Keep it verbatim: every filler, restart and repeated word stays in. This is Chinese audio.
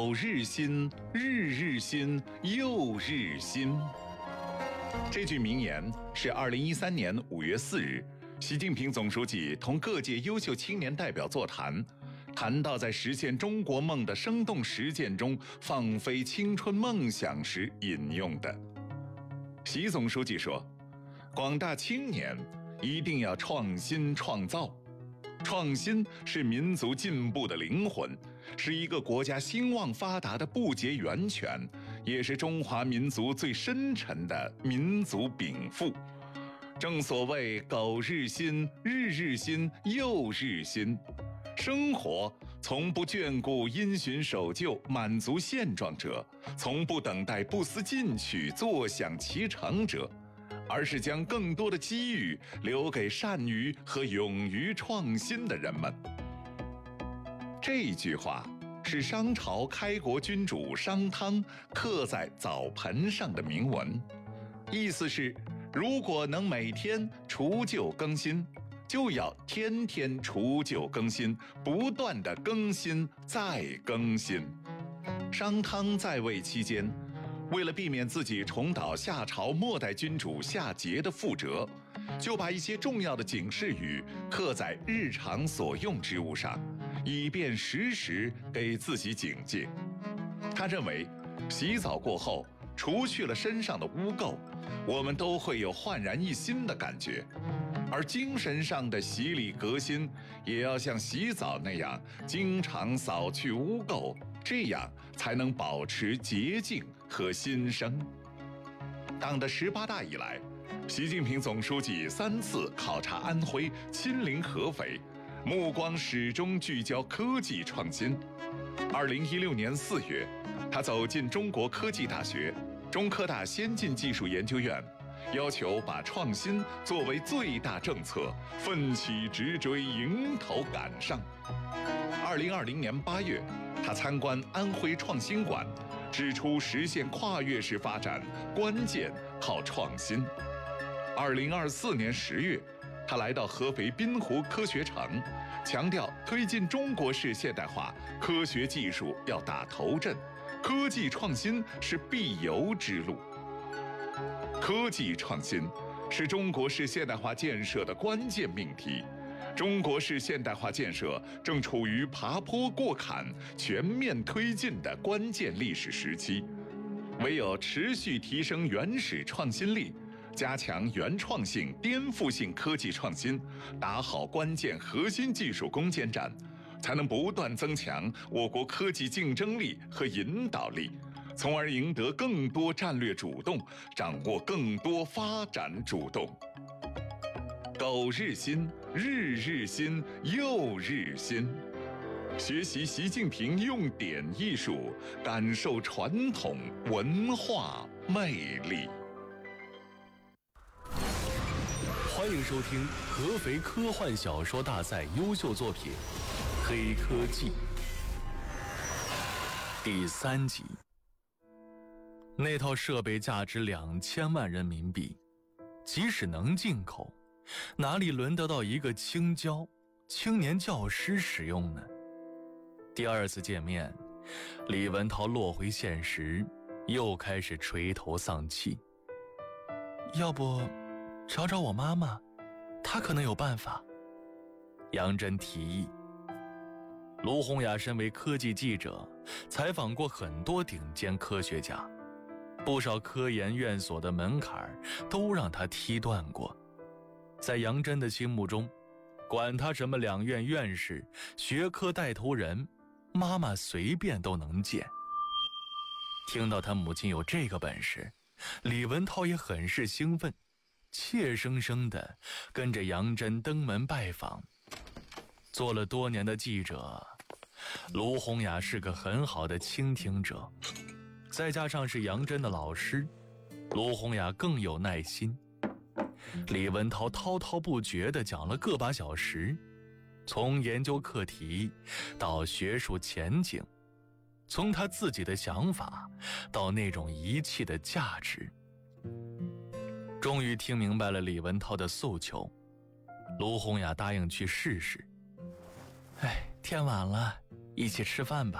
苟日新，日日新，又日新。这句名言是二零一三年五月四日，习近平总书记同各界优秀青年代表座谈，谈到在实现中国梦的生动实践中放飞青春梦想时引用的。习总书记说，广大青年一定要创新创造。创新是民族进步的灵魂，是一个国家兴旺发达的不竭源泉，也是中华民族最深沉的民族禀赋。正所谓苟日新，日日新，又日新。生活从不眷顾因循守旧、满足现状者，从不等待不思进取、坐享其成者，而是将更多的机遇留给善于和勇于创新的人们。这句话是商朝开国君主商汤刻在澡盆上的铭文，意思是如果能每天除旧更新，就要天天除旧更新，不断地更新再更新。商汤在位期间，为了避免自己重蹈夏朝末代君主夏桀的覆辙，就把一些重要的警示语刻在日常所用之物上，以便时时给自己警戒。他认为，洗澡过后除去了身上的污垢，我们都会有焕然一新的感觉，而精神上的洗礼革新，也要像洗澡那样经常扫去污垢，这样才能保持洁净和新生。党的十八大以来，习近平总书记三次考察安徽，亲临合肥，目光始终聚焦科技创新。二零一六年四月，他走进中国科技大学、中科大先进技术研究院，要求把创新作为最大政策，奋起直追，迎头赶上。二零二零年八月，他参观安徽创新馆，指出实现跨越式发展关键靠创新。二零二四年十月，他来到合肥滨湖科学城，强调推进中国式现代化，科学技术要打头阵，科技创新是必由之路。科技创新是中国式现代化建设的关键命题。中国式现代化建设正处于爬坡过坎、全面推进的关键历史时期，唯有持续提升原始创新力，加强原创性、颠覆性科技创新，打好关键核心技术攻坚战，才能不断增强我国科技竞争力和引导力，从而赢得更多战略主动，掌握更多发展主动。苟日新，日日新，又日新。学习习近平用典艺术，感受传统文化魅力。 欢迎收听合肥科幻小说大赛优秀作品《黑科技》第三集。那套设备价值两千万人民币，即使能进口，哪里轮得到一个青椒青年教师使用呢？第二次见面，李文涛落回现实，又开始垂头丧气。要不找找我妈妈，她可能有办法。杨真提议。卢洪雅身为科技记者，采访过很多顶尖科学家，不少科研院所的门槛都让他踢断过。在杨真的心目中，管他什么两院院士、学科带头人，妈妈随便都能见。听到他母亲有这个本事，李文涛也很是兴奋，怯生生地跟着杨真登门拜访。做了多年的记者，卢洪雅是个很好的倾听者，再加上是杨真的老师，卢洪雅更有耐心。李文涛滔滔不绝地讲了个把小时，从研究课题到学术前景，从他自己的想法到那种仪器的价值。终于听明白了李文涛的诉求，卢洪雅答应去试试。哎，天晚了，一起吃饭吧。